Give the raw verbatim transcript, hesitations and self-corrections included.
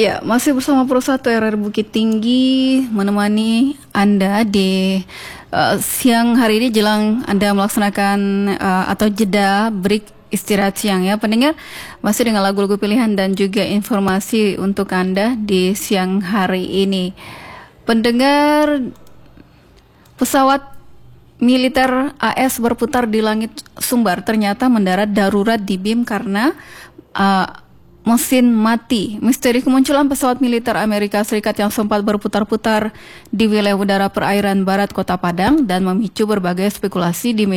Ya, masih bersama Pro satu R R Bukit Tinggi menemani Anda di uh, siang hari ini jelang Anda melaksanakan uh, atau jeda break istirahat siang ya. Pendengar masih dengan lagu-lagu pilihan dan juga informasi untuk Anda di siang hari ini. Pendengar, pesawat militer A S berputar di langit Sumbar ternyata mendarat darurat di B I M karena uh, mesin mati. Misteri kemunculan pesawat militer Amerika Serikat yang sempat berputar-putar di wilayah udara perairan barat Kota Padang dan memicu berbagai spekulasi di media